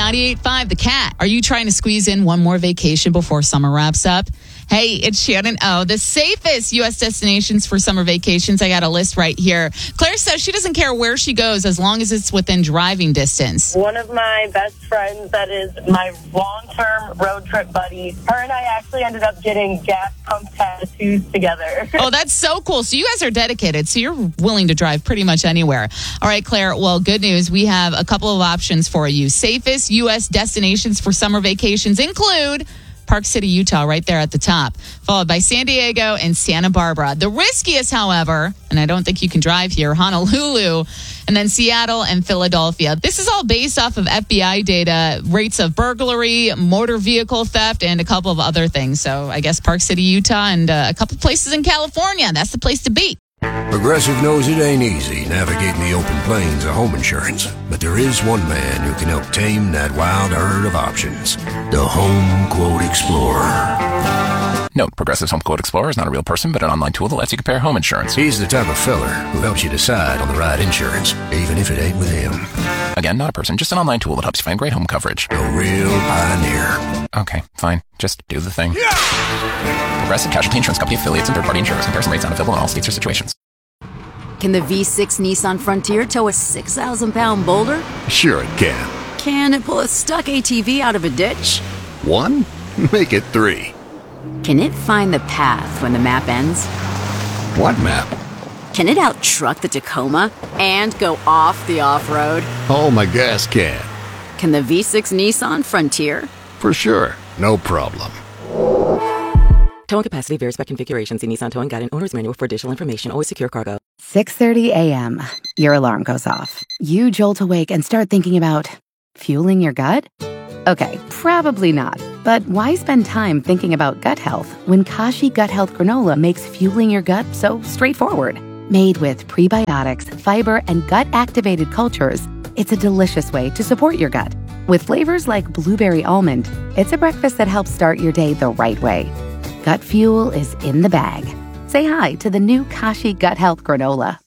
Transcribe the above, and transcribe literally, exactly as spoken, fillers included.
ninety-eight point five, The Cat. Are you trying to squeeze in one more vacation before summer wraps up? Hey, it's Shannon O. The safest U S destinations for summer vacations. I got a list right here. Claire says she doesn't care where she goes as long as it's within driving distance. One of my best friends that is my long-term road trip buddy, her and I actually ended up getting gas pump tattoos together. Oh, that's so cool. So you guys are dedicated. So you're willing to drive pretty much anywhere. All right, Claire. Well, good news. We have a couple of options for you. Safest U S destinations for summer vacations include Park City, Utah, right there at the top, followed by San Diego and Santa Barbara. The riskiest, however, and I don't think you can drive here, Honolulu, and then Seattle and Philadelphia. This is all based off of F B I data, rates of burglary, motor vehicle theft, and a couple of other things. So I guess Park City, Utah, and uh, a couple places in California. That's the place to be. Progressive knows it ain't easy navigating the open plains of home insurance, but there is one man who can help tame that wild herd of options. The Home Quote Explorer. Note, Progressive's Home Quote Explorer is not a real person, but an online tool that lets you compare home insurance. He's the type of feller who helps you decide on the right insurance, even if it ain't with him. Again, not a person, just an online tool that helps you find great home coverage. A real pioneer. Okay, fine. Just do the thing. Yeah! Progressive Casualty Insurance Company affiliates and third-party insurers. Comparison rates not available in all states or situations. Can the V six Nissan Frontier tow a six thousand pound boulder? Sure it can. Can it pull a stuck A T V out of a ditch? One? Make it three. Can it find the path when the map ends? What map? Can it out-truck the Tacoma and go off the off-road? Oh, my gas can. Can the V six Nissan Frontier? For sure. No problem. Towing capacity varies by configuration. See Nissan Towing Guide and Owner's Manual for additional information. Always secure cargo. six thirty a.m. Your alarm goes off. You jolt awake and start thinking about fueling your gut? Okay, probably not. But why spend time thinking about gut health when Kashi Gut Health Granola makes fueling your gut so straightforward? Made with prebiotics, fiber, and gut-activated cultures, it's a delicious way to support your gut. With flavors like blueberry almond, it's a breakfast that helps start your day the right way. Gut fuel is in the bag. Say hi to the new Kashi Gut Health Granola.